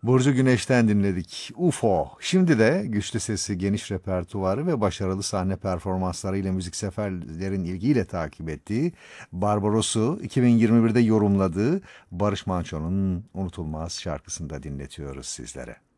Burcu Güneş'ten dinledik. UFO. Şimdi de güçlü sesi, geniş repertuarı ve başarılı sahne performanslarıyla müzikseverlerin ilgiyle takip ettiği Barbaros'u 2021'de yorumladığı Barış Manço'nun unutulmaz şarkısını da dinletiyoruz sizlere.